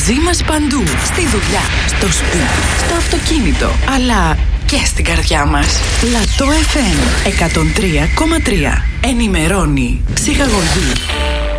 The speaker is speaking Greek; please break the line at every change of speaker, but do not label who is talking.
Μαζί μας παντού. Στη δουλειά, στο σπίτι, στο αυτοκίνητο, αλλά και στην καρδιά μας. Λατό FM 103,3. Ενημερώνει, ψυχαγωγεί